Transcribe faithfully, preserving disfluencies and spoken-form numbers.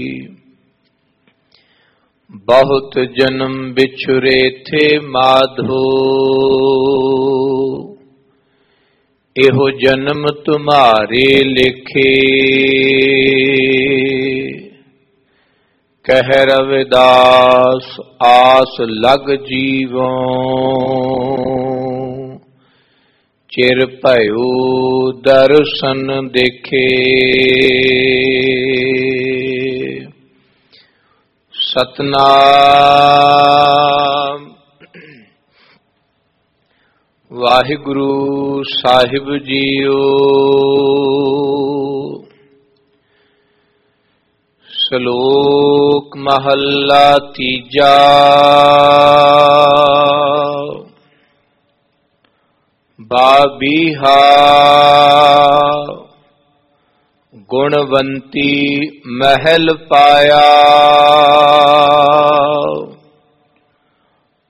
बहुत जन्म बिछुरे थे माधो, एहो जन्म तुम्हारे लिखे। कह रविदास आस लग जीवों, चिर भयो दर्शन देखे। सतनाम वाहिगुरु साहिब जीओ। श्लोक महला तीजा। बाबीहा गुणवंती महल पाया,